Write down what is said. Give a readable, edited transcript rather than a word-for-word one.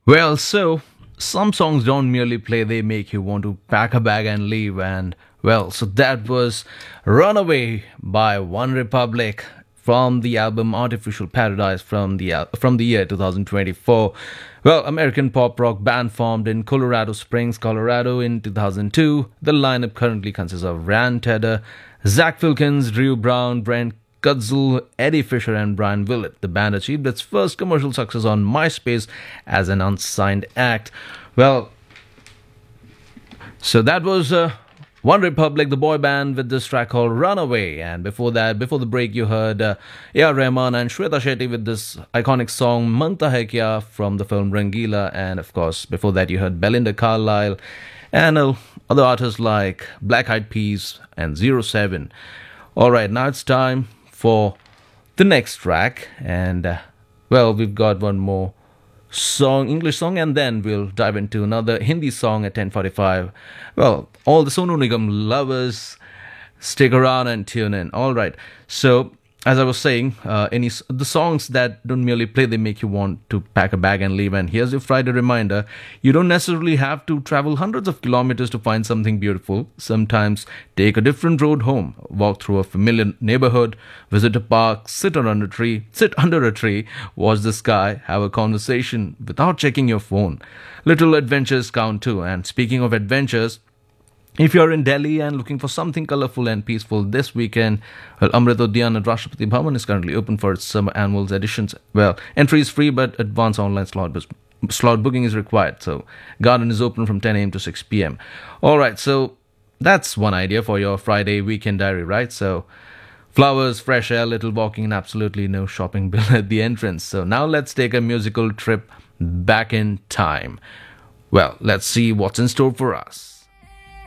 Well, so some songs don't merely play, they make you want to pack a bag and leave. And well, so that was Runaway by One Republic from the album Artificial Paradise from the year 2024. Well, American pop rock band formed in Colorado Springs, Colorado in 2002. The lineup currently consists of Rand Tedder, Zach Filkins, Drew Brown, Brent Gutzel, Eddie Fisher, and Brian Willett. The band achieved its first commercial success on MySpace as an unsigned act. Well, so that was One Republic, the boy band, with this track called Runaway. And before that, before the break, you heard A.R. Rahman and Shweta Shetty with this iconic song Manta Hai Kya from the film Rangila. And of course, before that, you heard Belinda Carlisle and other artists like Black Eyed Peas and Zero 07. All right, now it's time for the next track. And well, we've got one more song, English song, and then we'll dive into another Hindi song at 10:45. Well, all the Sonu Nigam lovers, stick around and tune in. All right. So, as I was saying, the songs that don't merely play, they make you want to pack a bag and leave. And here's your Friday reminder: you don't necessarily have to travel hundreds of kilometers to find something beautiful. Sometimes take a different road home, walk through a familiar neighborhood, visit a park, sit under a tree, watch the sky, have a conversation without checking your phone. Little adventures count too. And speaking of adventures, if you're in Delhi and looking for something colorful and peaceful this weekend, well, Amrit Udyan at Rashtrapati Bhavan is currently open for its summer annuals editions. Well, entry is free, but advance online slot booking is required. So, garden is open from 10 a.m. to 6 p.m. All right, so that's one idea for your Friday weekend diary, right? So, flowers, fresh air, little walking, and absolutely no shopping bill at the entrance. So, now let's take a musical trip back in time. Well, let's see what's in store for us.